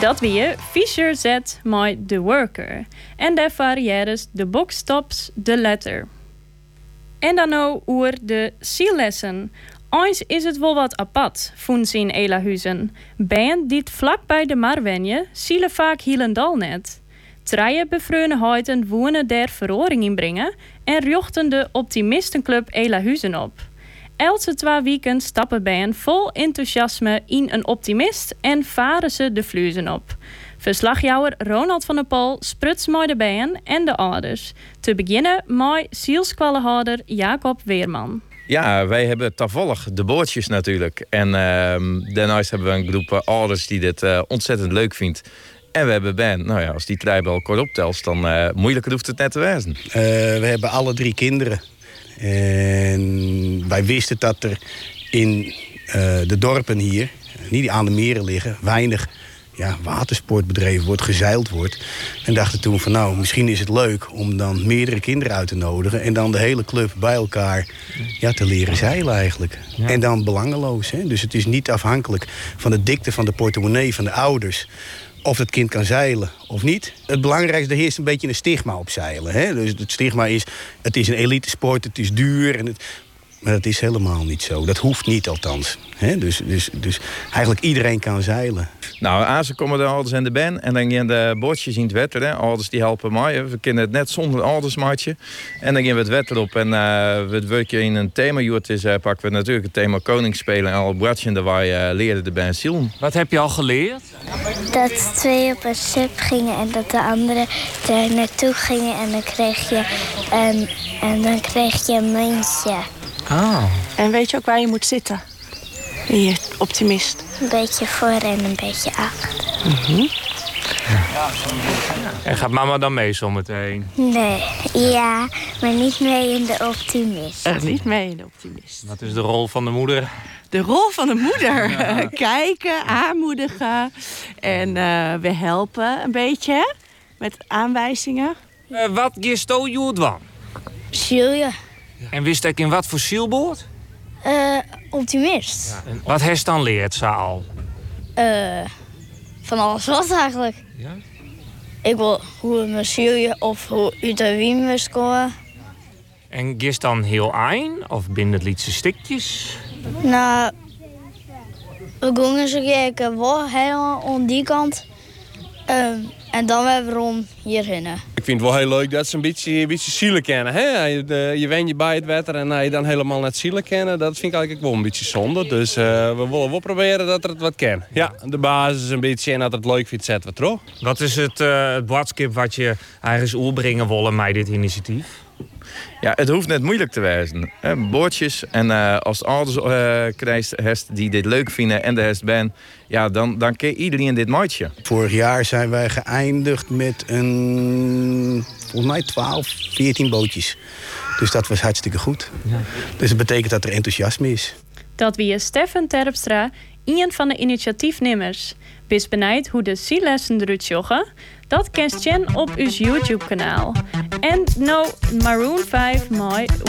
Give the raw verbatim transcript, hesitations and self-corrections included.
Dat wie Fischer Z met The Worker. En daar varieerde de boek Stops de letter. En dan nou over de ziellessen. Eens is het wel wat apart, vonden ze in Elahuizen. Band die vlak bij de Marwenje zielen vaak hielendal net. Treien bevreune huiden wonen der verhoring inbrengen en rjochten de optimistenclub Elahuizen op. Elke twee weken stappen band vol enthousiasme in een optimist en varen ze de vluizen op. Verslagjouwer Ronald van der Pol spruts met de band en de ouders. Te beginnen met zielskwallenhouder Jacob Weerman. Ja, wij hebben toevallig de bootjes natuurlijk. En uh, daarnaast hebben we een groep ouders die dit uh, ontzettend leuk vindt. En we hebben Ben. Nou ja, als die drie bij elkaar optelt, dan uh, moeilijker hoeft het net te wezen. Uh, we hebben alle drie kinderen. En wij wisten dat er in uh, de dorpen hier, niet aan de meren liggen, weinig ja, watersport bedreven wordt, gezeild wordt. En dachten toen van nou, misschien is het leuk om dan meerdere kinderen uit te nodigen en dan de hele club bij elkaar ja, te leren zeilen eigenlijk. Ja. En dan belangeloos. Hè? Dus het is niet afhankelijk van de dikte van de portemonnee van de ouders of het kind kan zeilen of niet. Het belangrijkste, er heerst een beetje een stigma op zeilen. Hè? Dus het stigma is, het is een elitesport, het is duur. En het, maar dat is helemaal niet zo. Dat hoeft niet althans. Hè? Dus, dus, dus eigenlijk iedereen kan zeilen. Nou, aan ze komen de ouders en de ben. En dan gaan de bootjes in het wetter. Hè. Ouders die helpen mij. We kunnen het net zonder ouders maatje. En dan gaan we het wetter op. En uh, we werken in een thema. Het is, uh, pakken we natuurlijk het thema koningsspelen. En al bradje waar wij uh, leerden de ben zielen. Wat heb je al geleerd? Dat twee op een sub gingen en dat de anderen er naartoe gingen. En dan kreeg je een, en dan kreeg je een muntje. Ah. En weet je ook waar je moet zitten? Hier, optimist. Een beetje voor en een beetje achter. Mm-hmm. Ja. En gaat mama dan mee zometeen? Nee, ja, maar niet mee in de optimist. Er niet mee in de optimist. Wat is de rol van de moeder? De rol van de moeder. Ja. Kijken, aanmoedigen. En uh, we helpen een beetje met aanwijzingen. Uh, wat gist o jood van? Zielje. En wist ik in wat voor zielboord? Uh, optimist. Ja. En wat heeft dan leert ze al? Uh, van alles wat eigenlijk. Ja? Ik wil hoe mijn zielje of hoe u de wien moest komen. En gist dan heel eind of binnen het liedse stukjes? Nou, we gingen zo kijken, wel helemaal aan die kant. Um, en dan hebben we rond hierheen. Ik vind het wel heel leuk dat ze een beetje, een beetje zielen kennen. Hè? Je, de, je wen je bij het wetter en je dan helemaal net zielen kennen. Dat vind ik eigenlijk wel een beetje zonde. Dus uh, we willen wel proberen dat er het wat kan. Ja, de basis een beetje en dat het leuk vindt, zetten we terug. Wat is het, uh, het boodschap wat je ergens oorbrengen willen met dit initiatief? Ja, het hoeft net moeilijk te wezen. Hè? Boordjes en uh, als de ouders uh, krijgt die dit leuk vinden en de rest ben, ja, dan, dan kan iedereen dit maatje. Vorig jaar zijn wij geëindigd met een, volgens mij twaalf, veertien bootjes. Dus dat was hartstikke goed. Ja. Dus dat betekent dat er enthousiasme is. Dat wie Stefan Terpstra, een van de initiatiefnemers. Wees benijd hoe de ziellessen eruit joggen. Dat kent je op ons YouTube-kanaal. En nou Maroon vijf, my